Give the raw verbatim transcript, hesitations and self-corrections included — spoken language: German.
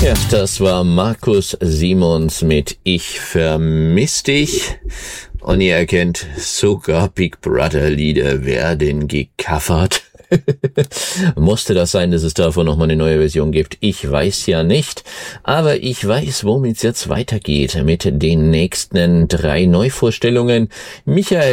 Ja, das war Markus Simons mit Ich vermiss dich. Und ihr erkennt, sogar Big Brother Lieder werden gecovert. Musste das sein, dass es davon nochmal eine neue Version gibt? Ich weiß ja nicht. Aber ich weiß, womit es jetzt weitergeht. Mit den nächsten drei Neuvorstellungen. Michael